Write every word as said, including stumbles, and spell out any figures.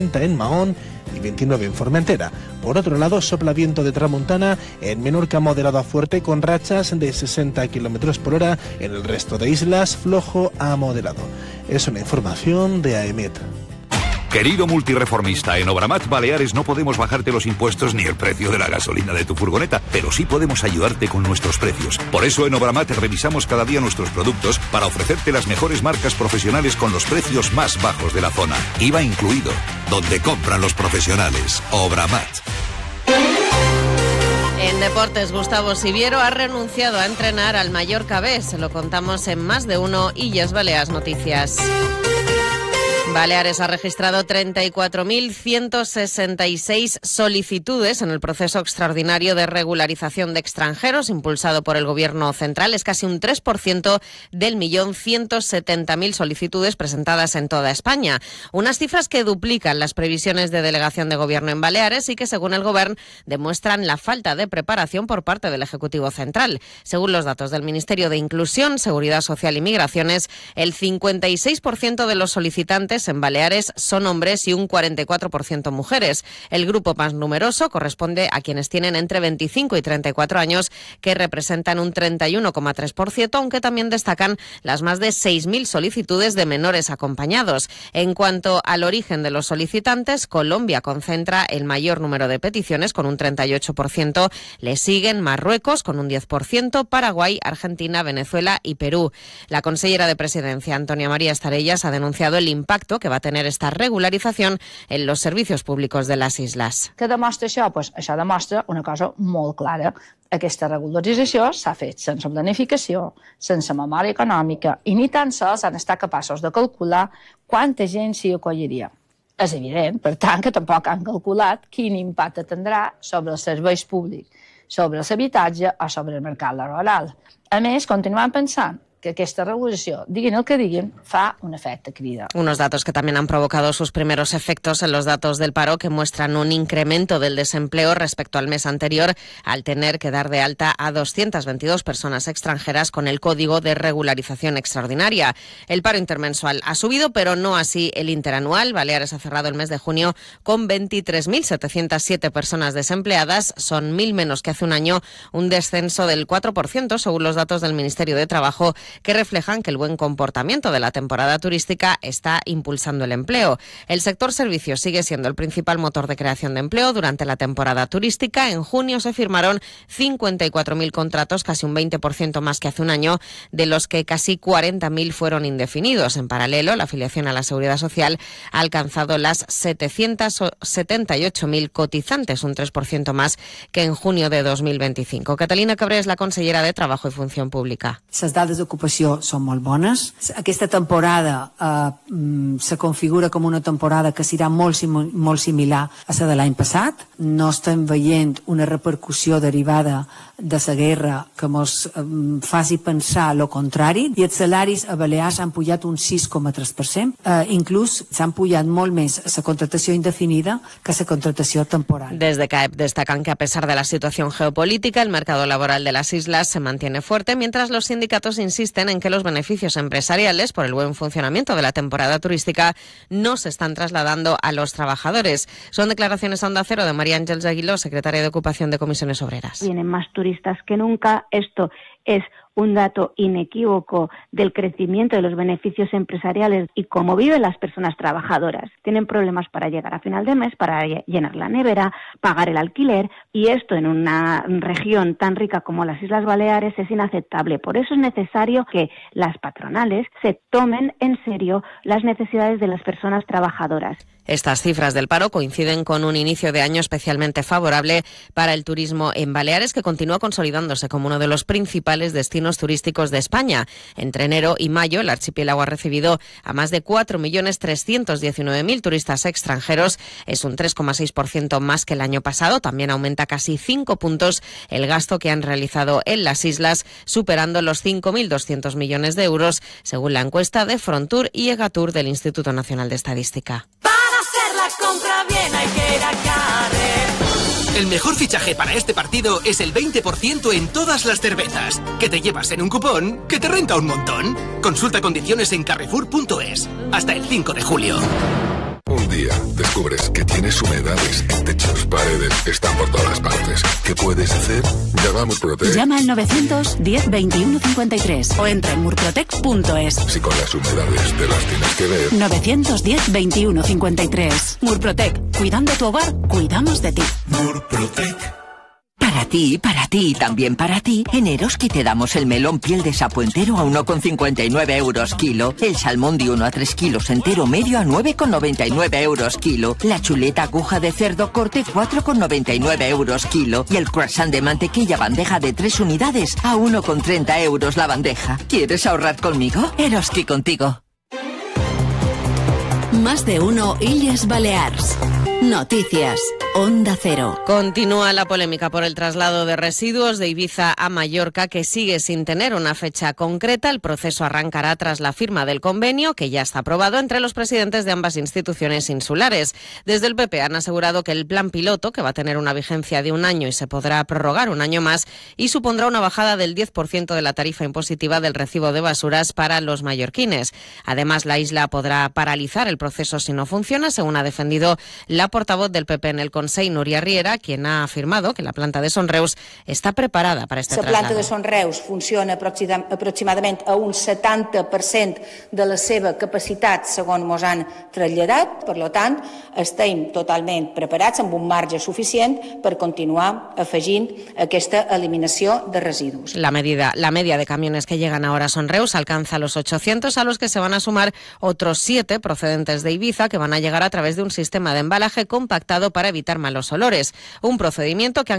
en Mahón y veintinueve en Formentera. Por otro lado, sopla viento de tramontana en Menorca moderado a fuerte con rachas de sesenta kilómetros por hora. En el resto de islas, flojo a moderado. Es una información de AEMET. Querido multireformista, en Obramat Baleares no podemos bajarte los impuestos ni el precio de la gasolina de tu furgoneta, pero sí podemos ayudarte con nuestros precios. Por eso en Obramat revisamos cada día nuestros productos para ofrecerte las mejores marcas profesionales con los precios más bajos de la zona. I V A incluido, donde compran los profesionales. Obramat. En deportes, Gustavo Siviero ha renunciado a entrenar al Mallorca B. Se lo contamos en Más de Uno y Illes Balears Noticias. Baleares ha registrado treinta y cuatro mil ciento sesenta y seis solicitudes en el proceso extraordinario de regularización de extranjeros impulsado por el Gobierno central. Es casi un tres por ciento del millón ciento setenta mil solicitudes presentadas en toda España. Unas cifras que duplican las previsiones de delegación de Gobierno en Baleares y que, según el Govern, demuestran la falta de preparación por parte del Ejecutivo central. Según los datos del Ministerio de Inclusión, Seguridad Social y Migraciones, el cincuenta y seis por ciento de los solicitantes en Baleares son hombres y un cuarenta y cuatro por ciento mujeres. El grupo más numeroso corresponde a quienes tienen entre veinticinco y treinta y cuatro años, que representan un treinta y uno coma tres por ciento, aunque también destacan las más de seis mil solicitudes de menores acompañados. En cuanto al origen de los solicitantes, Colombia concentra el mayor número de peticiones con un treinta y ocho por ciento. Le siguen Marruecos con un diez por ciento, Paraguay, Argentina, Venezuela y Perú. La consellera de Presidencia, Antonia María Estarellas, ha denunciado el impacto que va a tener esta regularización en los servicios públicos de les isles. Què demostra això? Pues això demostra una cosa molt clara. Aquesta regularització s'ha fet sense planificació, sense memòria econòmica i ni tan sols han estat capaços de calcular quanta gent s'hi acolliria. És evident, per tant, que tampoc han calculat quin impacte tindrà sobre els serveis públics, sobre l'habitatge o sobre el mercat laboral. A més, continuem pensant que aquesta regulació, diguin el que diguin, fa un efecte crida. Unos datos que también han provocado sus primeros efectos en los datos del paro, que muestran un incremento del desempleo respecto al mes anterior, al tener que dar de alta a doscientas veintidós personas extranjeras con el Código de Regularización Extraordinaria. El paro intermensual ha subido, pero no así el interanual. Baleares ha cerrado el mes de junio con veintitrés mil setecientas siete personas desempleadas. Son mil menos que hace un año, un descenso del cuatro por ciento, según los datos del Ministerio de Trabajo, que reflejan que el buen comportamiento de la temporada turística está impulsando el empleo. El sector servicios sigue siendo el principal motor de creación de empleo durante la temporada turística. En junio se firmaron cincuenta y cuatro mil contratos, casi un veinte por ciento más que hace un año, de los que casi cuarenta mil fueron indefinidos. En paralelo, la afiliación a la Seguridad Social ha alcanzado las setecientos setenta y ocho mil cotizantes, un tres por ciento más que en junio de dos mil veinticinco. Catalina Cabré és la consellera de Trabajo y Función Pública. Les dades d'ocupació són molt bones. Aquesta temporada eh, se configura com una temporada que serà molt, molt similar a la de l'any passat. No estem veient una repercussió derivada de la guerra que ens eh, faci pensar el contrari, i els salaris a Balears han pujat un sis coma tres per cent. Eh, inclús s'han pujat molt més la contratació indefinida que la contratació temporal. Desde C A E P destacan que, a pesar de la situación geopolítica, el mercado laboral de las islas se mantiene fuerte, mientras los sindicatos insisten en que los beneficios empresariales por el buen funcionamiento de la temporada turística no se están trasladando a los trabajadores. Son declaraciones a Onda Cero de María Ángeles Aguiló, secretaria de Ocupación de Comisiones Obreras. Vienen más turistas que nunca. Esto es un dato inequívoco del crecimiento de los beneficios empresariales y cómo viven las personas trabajadoras. Tienen problemas para llegar a final de mes, para llenar la nevera, pagar el alquiler, y esto en una región tan rica como las Islas Baleares es inaceptable. Por eso es necesario que las patronales se tomen en serio las necesidades de las personas trabajadoras. Estas cifras del paro coinciden con un inicio de año especialmente favorable para el turismo en Baleares, que continúa consolidándose como uno de los principales destinos turísticos de España. Entre enero y mayo, el archipiélago ha recibido a más de cuatro millones trescientos diecinueve mil turistas extranjeros. Es un tres coma seis por ciento más que el año pasado. También aumenta casi cinco puntos el gasto que han realizado en las islas, superando los cinco mil doscientos millones de euros, según la encuesta de Frontur y Egatur del Instituto Nacional de Estadística. Compra bien, hay que ir a Carrer. El mejor fichaje para este partido es el veinte por ciento en todas las cervezas, que te llevas en un cupón que te renta un montón. Consulta condiciones en carrefour punto es. Hasta el cinco de julio. Un día descubres que tienes humedades en techos, paredes, están por todas partes. ¿Qué puedes hacer? Llama a Murprotec. Llama al novecientos diez veintiuno cincuenta y tres o entra en murprotec punto es. Si con las humedades te las tienes que ver. novecientos diez veintiuno cincuenta y tres. Murprotec. Cuidando tu hogar, cuidamos de ti. Murprotec. Para ti, para ti y también para ti, en Eroski te damos el melón piel de sapo entero a uno con cincuenta y nueve euros kilo, el salmón de uno a tres kilos entero medio a nueve con noventa y nueve euros kilo, la chuleta aguja de cerdo corte cuatro con noventa y nueve euros kilo y el croissant de mantequilla bandeja de tres unidades a uno con treinta euros la bandeja. ¿Quieres ahorrar conmigo? Eroski contigo. Más de uno Illes Balears. Noticias. Onda Cero. Continúa la polémica por el traslado de residuos de Ibiza a Mallorca, que sigue sin tener una fecha concreta. El proceso arrancará tras la firma del convenio, que ya está aprobado entre los presidentes de ambas instituciones insulares. Desde el P P han asegurado que el plan piloto, que va a tener una vigencia de un año y se podrá prorrogar un año más, y supondrá una bajada del diez por ciento de la tarifa impositiva del recibo de basuras para los mallorquines. Además, la isla podrá paralizar el proceso si no funciona, según ha defendido la portavoz del P P en el Consell, Núria Riera, quien ha afirmado que la planta de Son Reus està preparada per a este traslado. La planta traslado. de Son Reus funciona aproximadament a un setanta per cent de la seva capacitat, segons mos han traslladat. Per tant, estem totalment preparats amb un marge suficient per continuar afegint aquesta eliminació de residus. La, medida, la media de camiones que llegan ahora a Son Reus alcanza los ochocientos, a los que se van a sumar otros siete procedentes de Ibiza, que van a llegar a través de un sistema de embalaje compactado para evitar malos olores. Un procedimiento que